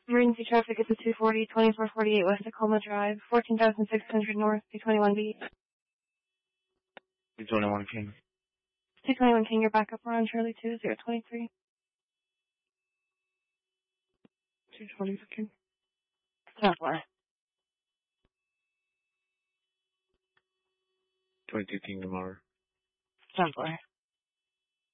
Emergency traffic is at 240, 2448 West Tacoma Drive, 14,600 North, 221B. 221 King. 221 King, you're back up around Charlie 2023. 220 King. Stand by. 22 King tomorrow. Stand by.